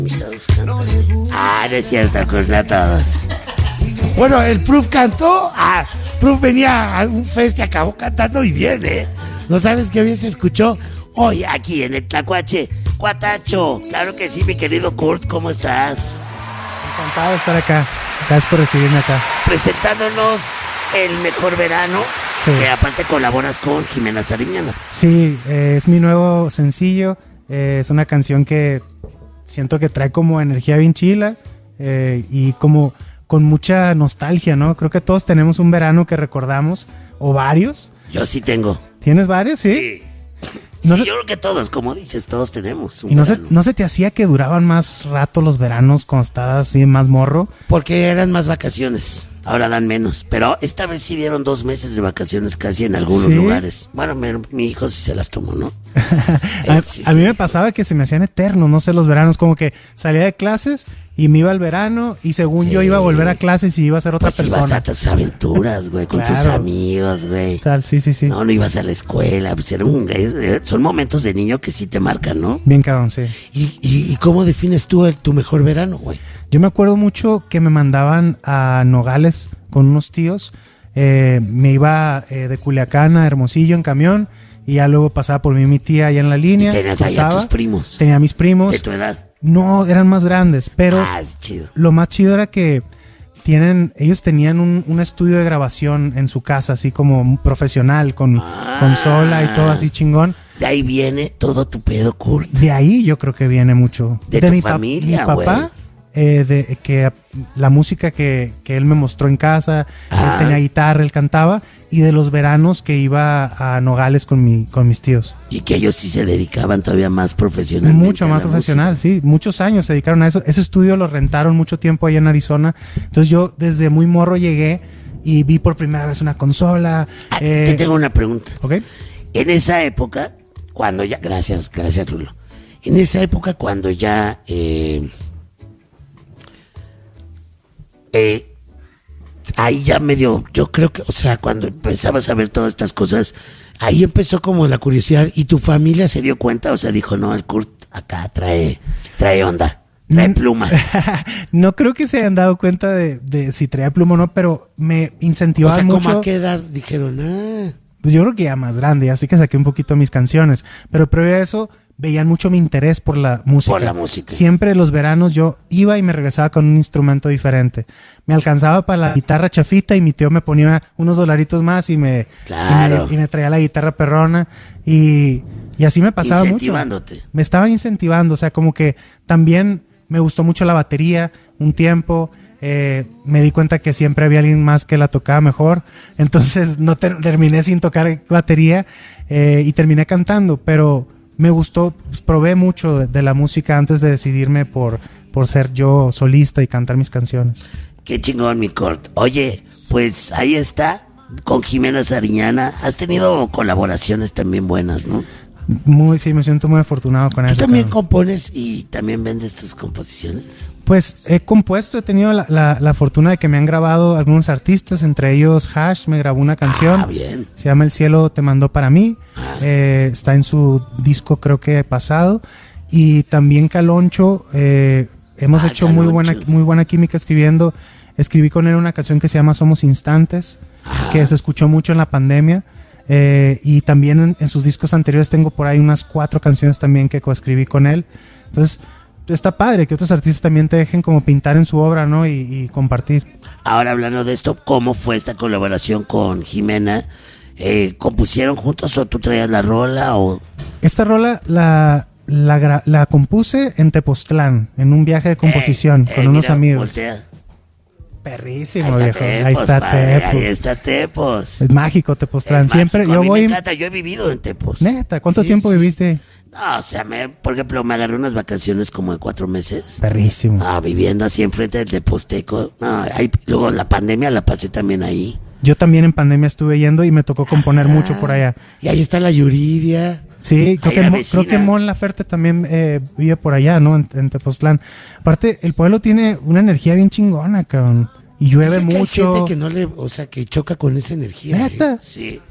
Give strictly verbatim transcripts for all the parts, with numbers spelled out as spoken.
Ah, no es cierto, con a todos. Bueno, el Proof cantó. Ah, Proof venía a un fest y acabó cantando y bien, ¿eh? ¿No sabes qué bien se escuchó? Hoy aquí en el Tlacuache, Cuatacho. Claro que sí, mi querido Kurt, ¿cómo estás? Encantado de estar acá. Gracias por recibirme acá. Presentándonos el mejor verano, sí. Que aparte colaboras con Jimena Sariñana. Sí, eh, es mi nuevo sencillo. Eh, es una canción que siento que trae como energía bien chila eh, y como con mucha nostalgia, ¿no? Creo que todos tenemos un verano que recordamos, o varios. Yo sí tengo. ¿Tienes varios? Sí. Sí. No sí, se... yo creo que todos, como dices, todos tenemos un ¿Y no se, verano. no se te hacía que duraban más rato los veranos cuando estabas así más morro? Porque eran más vacaciones, ahora dan menos. Pero esta vez sí dieron dos meses de vacaciones casi en algunos ¿Sí? lugares. Bueno, mi, mi hijo sí se las tomó, ¿no? a eh, sí, a mí sí. me pasaba que se me hacían eternos, no sé, los veranos, como que salía de clases y me iba al verano y según Sí. yo iba a volver a clases y iba a ser otra Pues persona. ibas a tus aventuras, güey, con tus Claro. amigos, güey. Tal, sí, sí, sí. No, no ibas a la escuela, pues era un, eh, son momentos de niño que sí te marcan, ¿no? Bien cabrón, sí. ¿Y, y, y cómo defines tú el, tu mejor verano, güey? Yo me acuerdo mucho que me mandaban a Nogales con unos tíos. Eh, me iba eh, de Culiacán a Hermosillo en camión y ya luego pasaba por mí mi tía allá en la línea. Y tenías ahí a cruzaba, tus primos. Tenía a mis primos. De tu edad. No, eran más grandes, pero Ah, es chido. lo más chido era que tienen, ellos tenían un, un estudio de grabación en su casa, así como profesional, con Ah. consola y todo así chingón. De ahí viene todo tu pedo, Kurt. De ahí yo creo que viene mucho. De tu mi pa- familia, mi papá, güey. eh, de que la música que, que él me mostró en casa, Ah. él tenía guitarra, él cantaba, y de los veranos que iba a Nogales con mi, con mis tíos. Y que ellos sí se dedicaban todavía más profesionalmente. Mucho a más la profesional, música. sí. Muchos años se dedicaron a eso. Ese estudio lo rentaron mucho tiempo allá en Arizona. Entonces yo desde muy morro llegué y vi por primera vez una consola. Ah, eh, te tengo una pregunta. ¿Ok? En esa época, cuando ya... Gracias, gracias, Rulo. En esa época, cuando ya... Eh, eh, ahí ya medio... Yo creo que, o sea, cuando empezabas a ver todas estas cosas, Ahí empezó como la curiosidad. ¿Y tu familia se se dio cuenta, o sea, dijo, no, el Kurt acá trae, trae onda, trae pluma. No creo que se hayan dado cuenta de, de si traía pluma o no, pero me O incentivaban sea, mucho. ¿cómo a qué edad dijeron? Ah, Pues yo creo que ya más grande, así que saqué un poquito mis canciones. Pero previo a eso, veían mucho mi interés por la música. Por la música. Siempre los veranos yo iba y me regresaba con un instrumento diferente. Me alcanzaba para la guitarra chafita y mi tío me ponía unos dolaritos más y me, Claro. y me, y me traía la guitarra perrona. Y, y así me pasaba mucho. Incentivándote. Me estaban incentivando, o sea, como que también me gustó mucho la batería un tiempo. Eh, me di cuenta que siempre había alguien más que la tocaba mejor, entonces no ter- terminé sin tocar batería eh, y terminé cantando, pero me gustó, pues, probé mucho de, de la música antes de decidirme por, por ser yo solista y cantar mis canciones. Qué chingón, mi Kurt. Oye, pues ahí está, con Jimena Sariñana. Has tenido colaboraciones también buenas, ¿no? Muy, sí, me siento muy afortunado con ¿tú eso. también cabrón. compones? Y también vendes tus composiciones. Pues he compuesto, he tenido la, la, la fortuna de que me han grabado algunos artistas, entre ellos Hash me grabó una canción. Ah, bien. Se llama El cielo te mandó para mí. Ah. Eh, está en su disco creo que pasado. Y también Caloncho. Eh, hemos Ah, hecho muy buena, Caloncho. muy buena química escribiendo. Escribí con él una canción que se llama Somos Instantes, Ah. que se escuchó mucho en la pandemia. Eh, y también en, en sus discos anteriores tengo por ahí unas cuatro canciones también que coescribí con él. Entonces está padre que otros artistas también te dejen como pintar en su obra, ¿no? Y, y compartir. Ahora hablando de esto, ¿cómo fue esta colaboración con Jimena? Eh, ¿Compusieron juntos o tú traías la rola o...? Esta rola la, la, gra- la compuse en Tepoztlán, en un viaje de composición Eh, con eh, unos mira, amigos. voltea. Perrísimo, Ahí está viejo. Tepos, Ahí está padre, Tepos. Ahí está Tepos. Es mágico Tepoztlán. Es Siempre mágico, a yo mí voy. me encanta, yo he vivido en Tepos. Neta, ¿cuánto Sí, tiempo sí. viviste? No, o sea, me, por ejemplo, me agarré unas vacaciones como de cuatro meses. Perrísimo. Ah, viviendo así enfrente del Teposteco. No, ahí, luego la pandemia la pasé también ahí. Yo también en pandemia estuve yendo y me tocó componer mucho por allá. Y ahí está la Yuridia. Sí, creo Ahí que, la Mo- vecina. creo que Mon Laferte también eh, vive por allá, ¿no? En, en Tepoztlán. Aparte, el pueblo tiene una energía bien chingona, cabrón. Y llueve Dice que hay mucho. gente que no le, o sea, que choca con esa energía. ¿eh? Neta. Sí.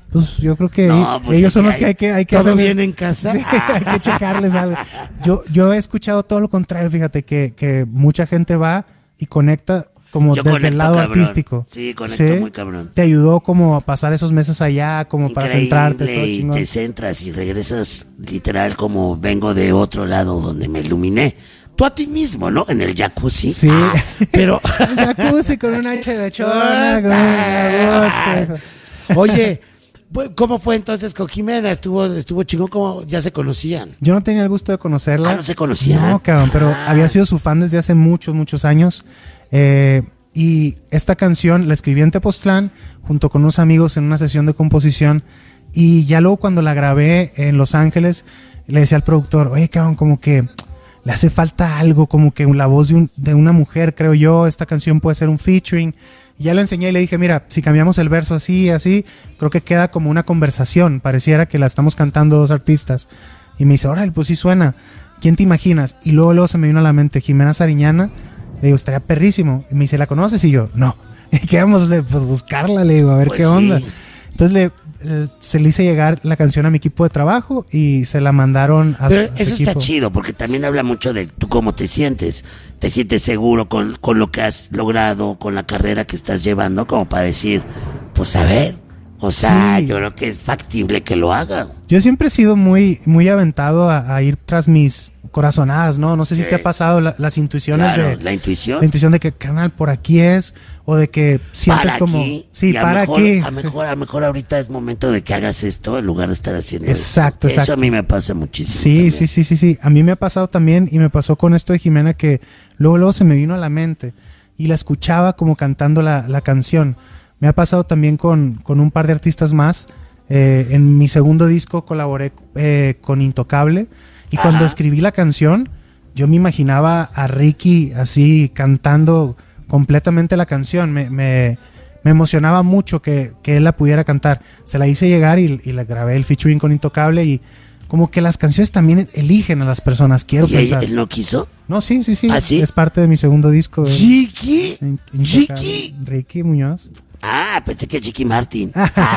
Pues yo creo que No, pues ellos sí son los hay- que hay que, hay que ¿Todo hacerles- bien en casa? Sí, hay que checarles algo. Yo, yo he escuchado todo lo contrario, fíjate, que, que mucha gente va y conecta como Yo desde conecto, el lado cabrón. artístico. Sí, conecto muy cabrón. Te ayudó como a pasar esos meses allá, como para centrarte, todo Increíble, y chingón. te centras y regresas literal como vengo de otro lado donde me iluminé. Tú a ti mismo, ¿no? En el jacuzzi. Sí. Ah, pero El jacuzzi con un hacha de chona, con un agosto, hijo. Oye, bu- ¿cómo fue entonces con Jimena? ¿Estuvo, estuvo chingón? ¿Cómo ya se conocían? Yo no tenía el gusto de conocerla. Ah, ¿no se conocían? No, cabrón, pero Ah. había sido su fan desde hace muchos, muchos años. Eh, y esta canción la escribí en Tepoztlán junto con unos amigos en una sesión de composición. Y ya luego cuando la grabé en Los Ángeles, le decía al productor, oye, cabrón, como que le hace falta algo, como que la voz de, un- de una mujer, creo yo, esta canción puede ser un featuring. Y ya le enseñé y le dije, mira, si cambiamos el verso así, así, creo que queda como una conversación, pareciera que la estamos cantando dos artistas. Y me dice, órale, pues sí suena, ¿quién te imaginas? Y luego, luego se me vino a la mente Jimena Sariñana, le digo, estaría perrísimo. Y me dice, ¿la conoces? Y yo, no. ¿Y qué vamos a hacer? Pues buscarla, le digo, a ver Pues qué onda. sí. Entonces le, eh, se le hice llegar la canción a mi equipo de trabajo y se la mandaron a, Pero su- a su eso está equipo. chido, porque también habla mucho de tú cómo te sientes. Te sientes seguro con, con lo que has logrado, con la carrera que estás llevando, como para decir, pues a ver. O sea, Sí. yo creo que es factible que lo haga. Yo siempre he sido muy, muy aventado a, a ir tras mis corazonadas, ¿no? No sé si Sí. te ha pasado la- las intuiciones Claro, de... la intuición. La intuición de que, canal, por aquí es, o de que sientes para como... aquí. Sí, y a para mejor, aquí. A mejor, a mejor ahorita es momento de que hagas esto en lugar de estar haciendo Exacto, esto. Eso exacto. a mí me pasa muchísimo. Sí, también. sí, sí, sí, sí. A mí me ha pasado también y me pasó con esto de Jimena que luego, luego se me vino a la mente y la escuchaba como cantando la, la canción. Me ha pasado también con, con un par de artistas más. Eh, en mi segundo disco colaboré eh, con Intocable y Ajá. cuando escribí la canción yo me imaginaba a Ricky así cantando completamente la canción. Me, me, me emocionaba mucho que, que él la pudiera cantar. Se la hice llegar y, y la grabé el featuring con Intocable y como que las canciones también eligen a las personas, quiero ¿Y él, pensar. él no quiso? No, sí, sí, sí. ¿Ah, sí? Es parte de mi segundo disco. él. ¿Chiqui? In- Intocable. ¿Chiqui? Ricky Muñoz. Ah, pensé que Chiqui Martin.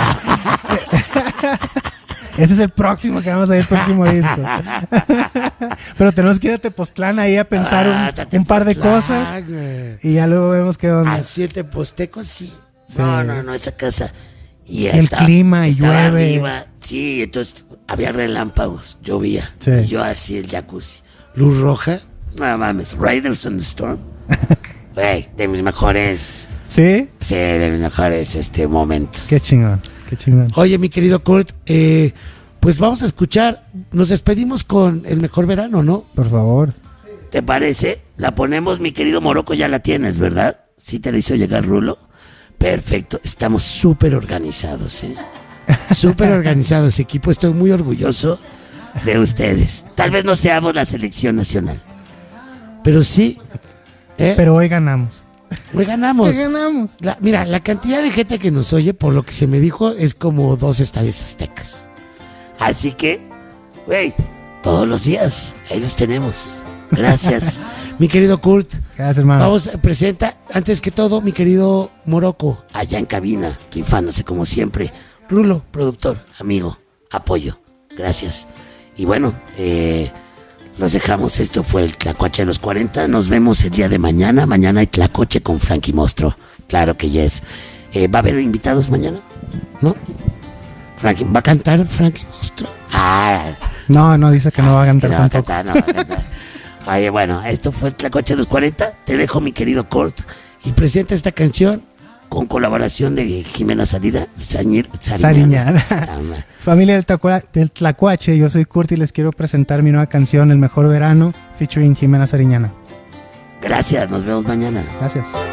Ese es el próximo que vamos a ir, el próximo disco. Pero tenemos que ir a Tepoztlán ahí a pensar Ah, un, te un par de Tepoztlán. cosas Ah, güey. y ya luego vemos qué onda. A siete postecos, sí. Sí. No, no, no, esa casa. Y El estaba- clima, y estaba llueve. arriba. Sí, entonces había relámpagos, llovía. Sí. Y yo así el jacuzzi. Luz roja. No mames, Riders on the Storm. Güey, de mis mejores, ¿Sí? sí, de mis mejores este, momentos. Qué chingón, qué chingón. Oye, mi querido Kurt, eh, pues vamos a escuchar. Nos despedimos con El Mejor Verano, ¿no? Por favor. ¿Te parece? La ponemos, mi querido Morocco, ya la tienes, ¿verdad? ¿Sí te la hizo llegar Rulo? Perfecto, estamos súper organizados, ¿eh? Súper organizado ese equipo. Estoy muy orgulloso. De ustedes. Tal vez no seamos la selección nacional. Pero sí, ¿eh? Pero hoy ganamos. Hoy ganamos. Hoy ganamos. La- mira, la cantidad de gente que nos oye, por lo que se me dijo, es como dos estadios aztecas. Así que, güey, todos los días, ahí los tenemos. Gracias. Mi querido Kurt, Gracias, hermano. vamos, presenta, antes que todo, mi querido Morocco. Allá en cabina, rifándose como siempre. Rulo, Productor, amigo, apoyo. Gracias. Y bueno, eh, los dejamos. Esto fue el Tlacuache de los cuarenta. Nos vemos el día de mañana. Mañana hay Tlacoche con Frankie Mostro. Claro que yes. Eh, ¿Va a haber invitados mañana? ¿No? Frankie, ¿va a cantar Frankie Mostro? Ah, No, no, dice que no va a cantar no va a tampoco. cantar, no va a cantar. Oye, bueno, esto fue el Tlacuache de los cuarenta. Te dejo, mi querido Kurt, y presenta esta canción. con colaboración de Jimena Salida, Sañir, Sariñana. Sariñana. Familia del, Tacua- del Tlacuache, yo soy Kurt y les quiero presentar mi nueva canción, El Mejor Verano, featuring Jimena Sariñana. Gracias, nos vemos mañana. Gracias.